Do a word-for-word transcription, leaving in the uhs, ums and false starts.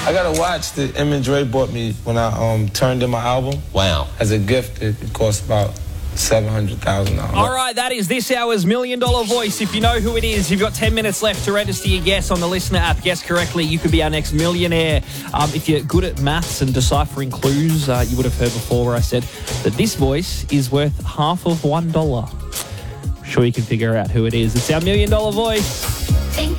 I got a watch that Em and Dre bought me when I um, turned in my album. Wow. As a gift, it, it cost about seven hundred thousand dollars. All right, that is this hour's Million Dollar Voice. If you know who it is, you've got ten minutes left to register your guess on the Listener app. Guess correctly, you could be our next millionaire. Um, if you're good at maths and deciphering clues, uh, you would have heard before where I said that this voice is worth half of one dollar. I'm sure you can figure out who it is. It's our Million Dollar Voice.